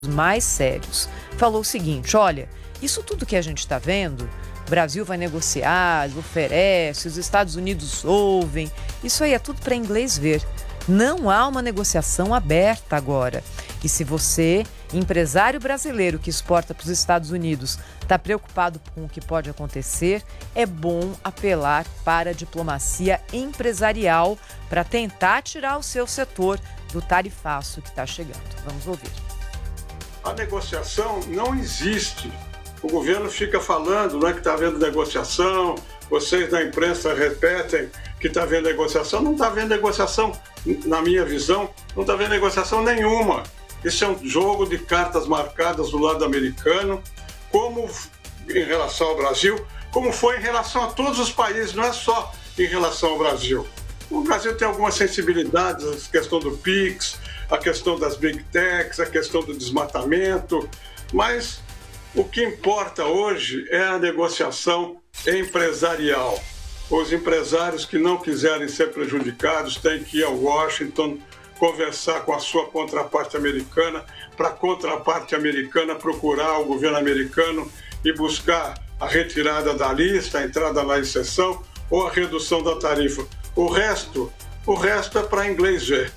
mais sérios. Falou o seguinte: olha, isso tudo que a gente está vendo, o Brasil vai negociar, oferece, os Estados Unidos ouvem, isso aí é tudo para inglês ver. Não há uma negociação aberta agora. E se você, empresário brasileiro que exporta para os Estados Unidos, está preocupado com o que pode acontecer, é bom apelar para a diplomacia empresarial para tentar tirar o seu setor do tarifaço que está chegando. Vamos ouvir. A negociação não existe. O governo fica falando, não é que está havendo negociação, vocês da imprensa repetem que está havendo negociação. Não está havendo negociação, na minha visão, não está havendo negociação nenhuma. Esse é um jogo de cartas marcadas do lado americano, como em relação ao Brasil, como foi em relação a todos os países, não é só em relação ao Brasil. O Brasil tem algumas sensibilidades, a questão do PIX, a questão das Big Techs, a questão do desmatamento, mas o que importa hoje é a negociação empresarial. Os empresários que não quiserem ser prejudicados têm que ir a Washington conversar com a sua contraparte americana, para a contraparte americana procurar o governo americano e buscar a retirada da lista, a entrada na exceção ou a redução da tarifa. O resto é para inglês ver.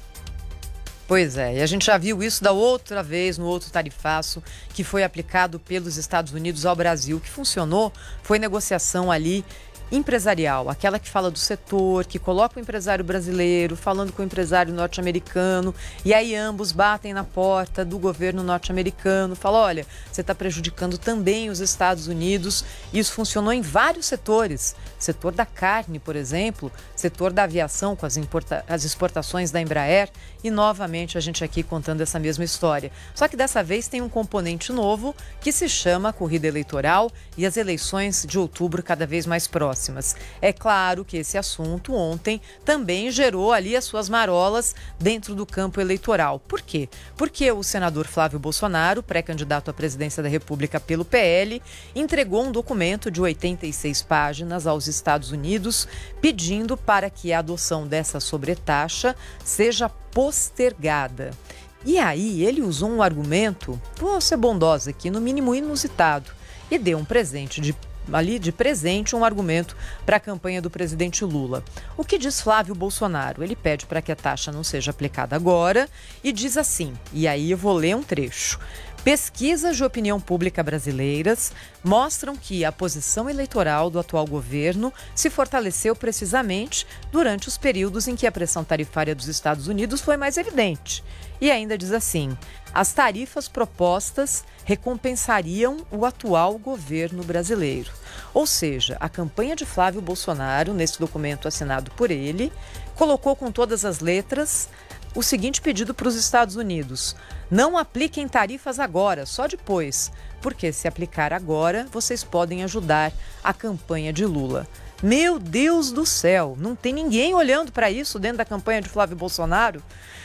Pois é, e a gente já viu isso da outra vez no outro tarifaço que foi aplicado pelos Estados Unidos ao Brasil. O que funcionou foi negociação ali empresarial, aquela que fala do setor, que coloca o empresário brasileiro falando com o empresário norte-americano, e aí ambos batem na porta do governo norte-americano, falam: olha, você está prejudicando também os Estados Unidos. Isso funcionou em vários setores, setor da carne, por exemplo, setor da aviação com as exportações da Embraer, e novamente a gente aqui contando essa mesma história. Só que dessa vez tem um componente novo que se chama corrida eleitoral e as eleições de outubro cada vez mais próximas. É claro que esse assunto ontem também gerou ali as suas marolas dentro do campo eleitoral. Por quê? Porque o senador Flávio Bolsonaro, pré-candidato à presidência da República pelo PL, entregou um documento de 86 páginas aos Estados Unidos pedindo para que a adoção dessa sobretaxa seja postergada. E aí ele usou um argumento, vou ser bondosa aqui, no mínimo inusitado, e deu um presente de presente um argumento para a campanha do presidente Lula. O que diz Flávio Bolsonaro? Ele pede para que a taxa não seja aplicada agora e diz assim, e aí eu vou ler um trecho: pesquisas de opinião pública brasileiras mostram que a posição eleitoral do atual governo se fortaleceu precisamente durante os períodos em que a pressão tarifária dos Estados Unidos foi mais evidente. E ainda diz assim: as tarifas propostas recompensariam o atual governo brasileiro. Ou seja, a campanha de Flávio Bolsonaro, nesse documento assinado por ele, colocou com todas as letras o seguinte pedido para os Estados Unidos: não apliquem tarifas agora, só depois, porque se aplicar agora, vocês podem ajudar a campanha de Lula. Meu Deus do céu, não tem ninguém olhando para isso dentro da campanha de Flávio Bolsonaro?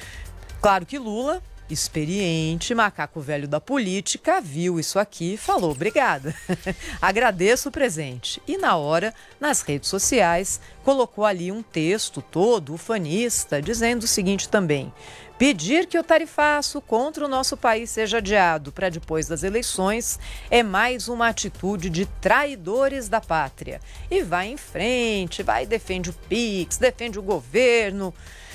Claro que Lula, experiente, macaco velho da política, viu isso aqui e falou: obrigada, agradeço o presente. E na hora, nas redes sociais, colocou ali um texto todo ufanista, dizendo o seguinte também: pedir que o tarifaço contra o nosso país seja adiado para depois das eleições é mais uma atitude de traidores da pátria. E vai em frente, defende o PIX, defende o governo.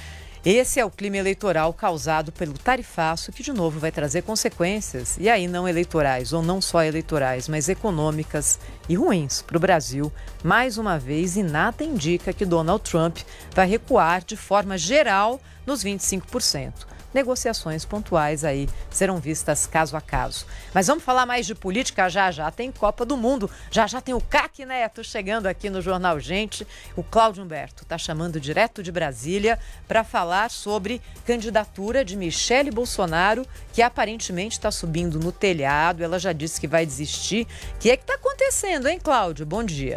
Esse é o clima eleitoral causado pelo tarifaço, que de novo vai trazer consequências, e aí não eleitorais, ou não só eleitorais, mas econômicas e ruins para o Brasil, mais uma vez, e nada indica que Donald Trump vai recuar de forma geral nos 25%. Negociações pontuais aí serão vistas caso a caso. Mas vamos falar mais de política já. Tem Copa do Mundo, já tem o Craque Neto chegando aqui no Jornal Gente. O Cláudio Humberto está chamando direto de Brasília para falar sobre candidatura de Michele Bolsonaro, que aparentemente está subindo no telhado. Ela já disse que vai desistir. O que é que está acontecendo, hein, Cláudio? Bom dia.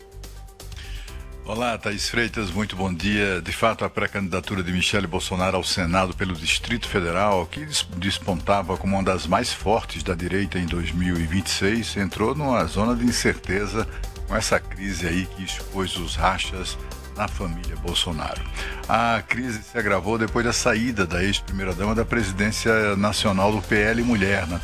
Olá, Thaís Freitas, muito bom dia. De fato, a pré-candidatura de Michele Bolsonaro ao Senado pelo Distrito Federal, que despontava como uma das mais fortes da direita em 2026, entrou numa zona de incerteza com essa crise aí que expôs os rachas na família Bolsonaro. A crise se agravou depois da saída da ex-primeira-dama da presidência nacional do PL Mulher,